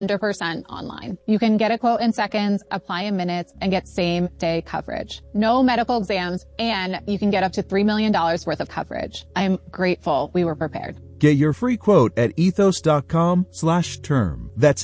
100% online. You can get a quote in seconds, apply in minutes, and get same-day coverage. No medical exams, and you can get up to $3 million worth of coverage. I'm grateful we were prepared. Get your free quote at ethos.com/term. That's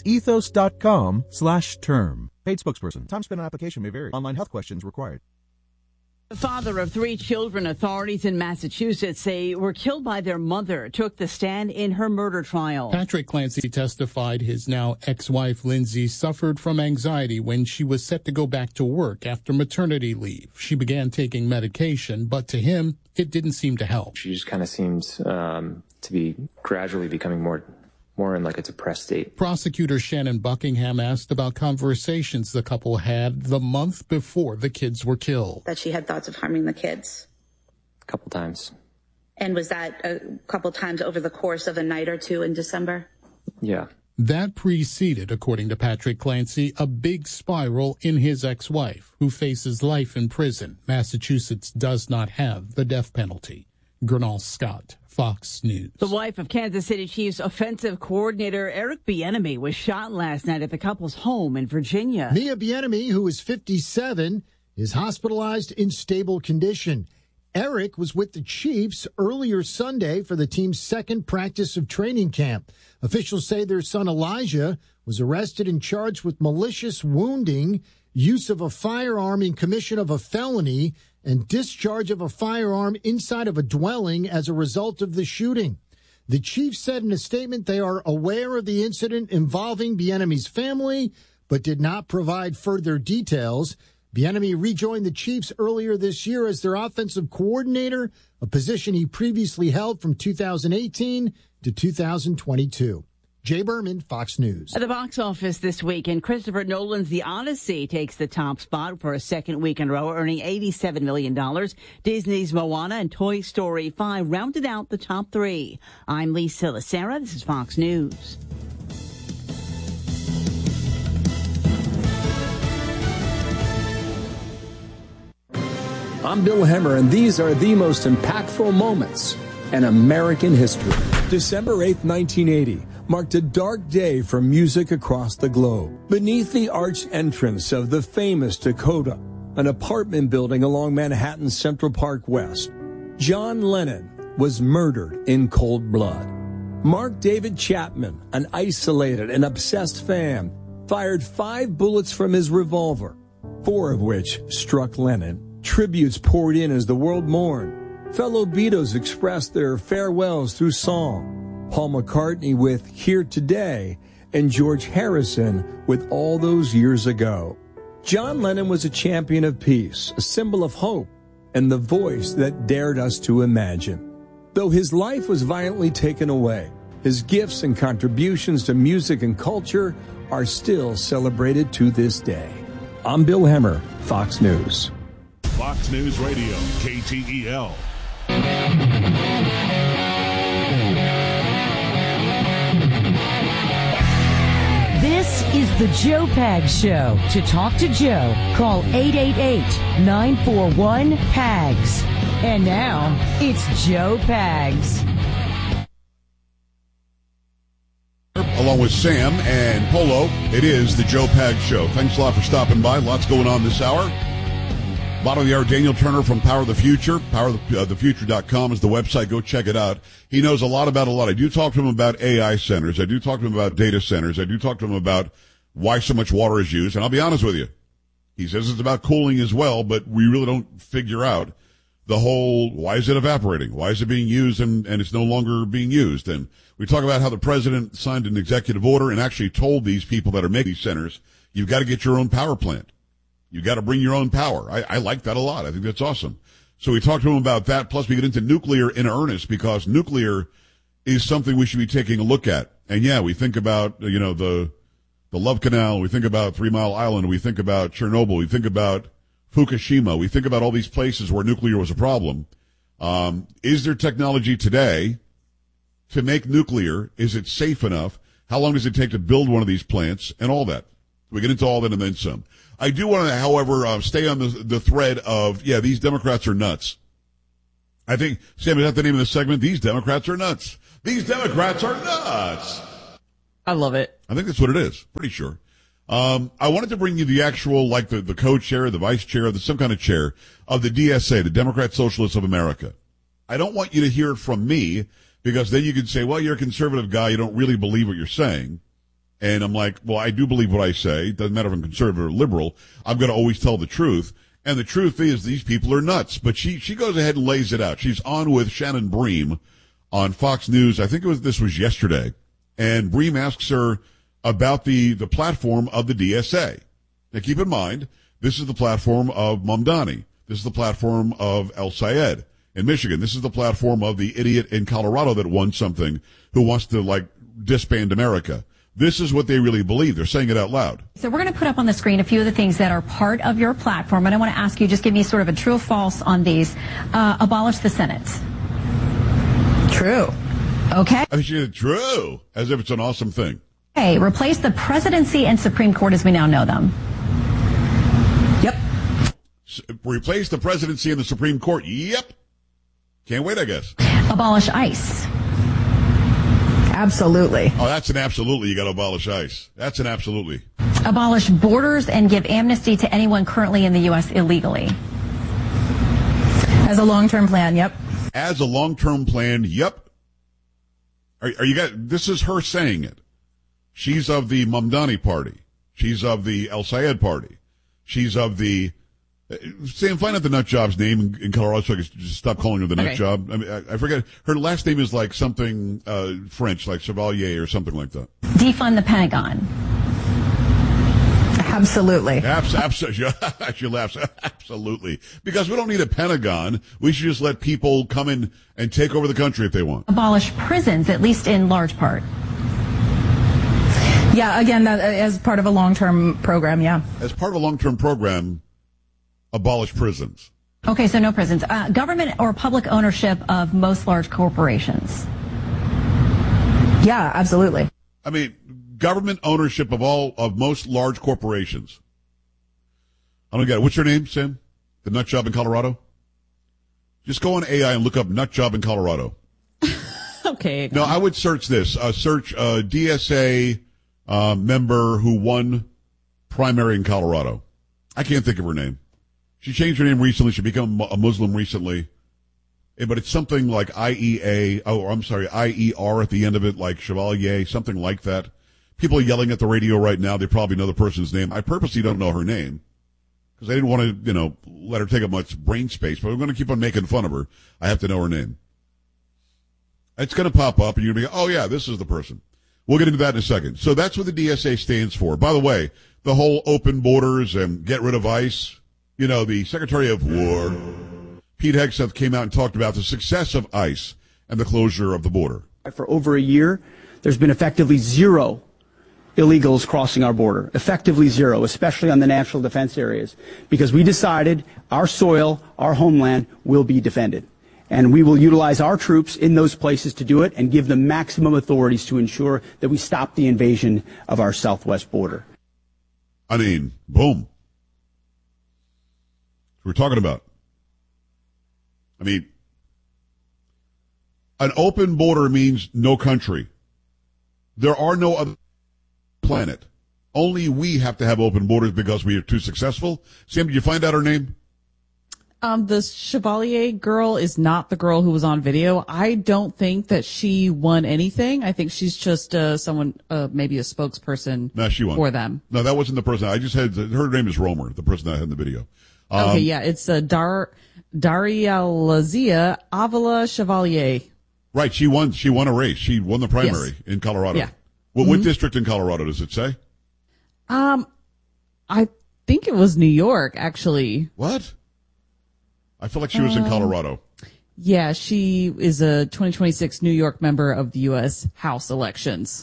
ethos.com/term. Paid spokesperson. Time spent on application may vary. Online health questions required. The father of 3 children authorities in Massachusetts say were killed by their mother took the stand in her murder trial. Patrick Clancy testified his now ex-wife Lindsay suffered from anxiety when she was set to go back to work after maternity leave. She began taking medication, but to him, it didn't seem to help. She just kind of seemed to be gradually becoming more in like a depressed state. Prosecutor Shannon Buckingham asked about conversations the couple had the month before the kids were killed. That she had thoughts of harming the kids? A couple times. And was that a couple times over the course of a night or two in December? Yeah. That preceded, according to Patrick Clancy, a big spiral in his ex-wife, who faces life in prison. Massachusetts does not have the death penalty. Gernal Scott, Fox News. The wife of Kansas City Chiefs offensive coordinator Eric Bieniemy was shot last night at the couple's home in Virginia. Mia Bieniemy, who is 57, is hospitalized in stable condition. Eric was with the Chiefs earlier Sunday for the team's second practice of training camp. Officials say their son Elijah was arrested and charged with malicious wounding, use of a firearm in commission of a felony, and discharge of a firearm inside of a dwelling as a result of the shooting. The Chiefs said in a statement they are aware of the incident involving Bieniemy's family, but did not provide further details. Bieniemy rejoined the Chiefs earlier this year as their offensive coordinator, a position he previously held from 2018 to 2022. Jay Berman, Fox News. At the box office this weekend, Christopher Nolan's The Odyssey takes the top spot for a second week in a row, earning $87 million. Disney's Moana and Toy Story 5 rounded out the top 3. I'm Lisa Lacera. This is Fox News. I'm Bill Hemmer, and these are the most impactful moments in American history. December 8th, 1980. Marked a dark day for music across the globe. Beneath the arched entrance of the famous Dakota, an apartment building along Manhattan's Central Park West, John Lennon was murdered in cold blood. Mark David Chapman, an isolated and obsessed fan, fired 5 bullets from his revolver, 4 of which struck Lennon. Tributes poured in as the world mourned. Fellow Beatles expressed their farewells through song. Paul McCartney with Here Today, and George Harrison with All Those Years Ago. John Lennon was a champion of peace, a symbol of hope, and the voice that dared us to imagine. Though his life was violently taken away, his gifts and contributions to music and culture are still celebrated to this day. I'm Bill Hemmer, Fox News. Fox News Radio, KTEL. This is the Joe Pags Show. To talk to Joe, call 888-941-PAGS. And now, it's Joe Pags. Along with Sam and Polo, it is the Joe Pags Show. Thanks a lot for stopping by. Lots going on this hour. Bottom of the hour, Daniel Turner from Power of the Future. PowerTheFuture.com is the website. Go check it out. He knows a lot about a lot. I do talk to him about AI centers. I do talk to him about data centers. I do talk to him about why so much water is used. And I'll be honest with you. He says it's about cooling as well, but we really don't figure out the whole, why is it evaporating? Why is it being used and it's no longer being used? And we talk about how the president signed an executive order and actually told these people that are making these centers, you've got to get your own power plant. You got to bring your own power. I like that a lot. I think that's awesome. So we talked to him about that. Plus we get into nuclear in earnest because nuclear is something we should be taking a look at. And yeah, we think about, the Love Canal. We think about 3 Mile Island. We think about Chernobyl. We think about Fukushima. We think about all these places where nuclear was a problem. Is there technology today to make nuclear? Is it safe enough? How long does it take to build one of these plants and all that? We get into all that and then some. I do want to, however, stay on the thread of, these Democrats are nuts. I think, Sam, is that the name of the segment? These Democrats are nuts. These Democrats are nuts. I love it. I think that's what it is. Pretty sure. I wanted to bring you the actual, like the co-chair, the vice chair, some kind of chair of the DSA, the Democrat Socialists of America. I don't want you to hear it from me, because then you could say, well, you're a conservative guy. You don't really believe what you're saying. And I'm like, well, I do believe what I say. It doesn't matter if I'm conservative or liberal. I'm going to always tell the truth. And the truth is these people are nuts. But she goes ahead and lays it out. She's on with Shannon Bream on Fox News. I think this was yesterday. And Bream asks her about the platform of the DSA. Now keep in mind, this is the platform of Mamdani. This is the platform of El Sayed in Michigan. This is the platform of the idiot in Colorado that won something who wants to disband America. This is what they really believe. They're saying it out loud. So we're going to put up on the screen a few of the things that are part of your platform, and I want to ask you, just give me sort of a true or false on these. Abolish the Senate. True. Okay. I think she did true, as if it's an awesome thing. Okay. Replace the presidency and Supreme Court as we now know them. Yep. Replace the presidency and the Supreme Court. Yep. Can't wait, I guess. Abolish ICE. Absolutely. Oh, that's an absolutely. You got to abolish ICE. That's an absolutely. Abolish borders and give amnesty to anyone currently in the U.S. illegally. As a long-term plan, yep. As a long-term plan, yep. Are you guys? This is her saying it. She's of the Mamdani party. She's of the El Sayed party. She's of the. Sam, find out the nut job's name in Colorado so I can just stop calling her the nut job. I mean, I forget. Her last name is like something French, like Chevalier or something like that. Defund the Pentagon. Absolutely. She laughs. Absolutely. Because we don't need a Pentagon. We should just let people come in and take over the country if they want. Abolish prisons, at least in large part. Yeah, again, that as part of a long-term program, yeah. As part of a long-term program, abolish prisons. Okay, so no prisons. Government or public ownership of most large corporations. Yeah, absolutely. I mean, government ownership of most large corporations. I don't get it. What's your name, Sam? The nut job in Colorado? Just go on AI and look up nut job in Colorado. Okay. No, I would search this. Search DSA member who won primary in Colorado. I can't think of her name. She changed her name recently. She became a Muslim recently. But it's something like IEA. Oh, I'm sorry, IER at the end of it, like Chevalier, something like that. People are yelling at the radio right now. They probably know the person's name. I purposely don't know her name because I didn't want to, let her take up much brain space. But I'm going to keep on making fun of her. I have to know her name. It's going to pop up, and you're going to be, oh, yeah, this is the person. We'll get into that in a second. So that's what the DSA stands for. By the way, the whole open borders and get rid of ICE. The Secretary of War, Pete Hegseth, came out and talked about the success of ICE and the closure of the border. For over a year, there's been effectively zero illegals crossing our border, effectively zero, especially on the national defense areas, because we decided our soil, our homeland will be defended. And we will utilize our troops in those places to do it and give them maximum authorities to ensure that we stop the invasion of our southwest border. I mean, boom. We're talking about. I mean, an open border means no country. There are no other planet. Only we have to have open borders because we are too successful. Sam, did you find out her name? The Chevalier girl is not the girl who was on video. I don't think that she won anything. I think she's just someone, maybe a spokesperson she won. For them. No, that wasn't the person. I just had her name is Romer, the person I had in the video. Okay, yeah, it's Daria Lazia Avila Chevalier. Right, she won a race. She won the primary in Colorado. Yeah. What district in Colorado does it say? I think it was New York, actually. What? I feel like she was in Colorado. Yeah, she is a 2026 New York member of the U.S. House elections.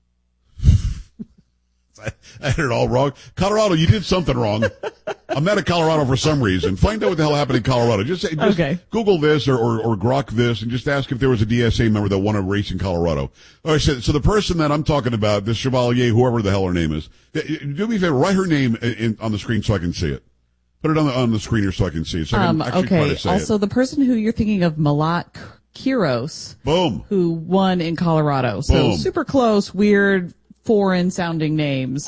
I had it all wrong. Colorado, you did something wrong. I'm mad at Colorado for some reason. Find out what the hell happened in Colorado. Just Google this or Grok this and just ask if there was a DSA member that won a race in Colorado. All right, so the person that I'm talking about, this Chevalier, whoever the hell her name is, do me a favor, write her name on the screen so I can see it. Put it on the screener so I can see it. So I can actually try to say also, it. the person who you're thinking of, Malat Kiros. Boom. Who won in Colorado. So Boom. super close, weird foreign sounding names.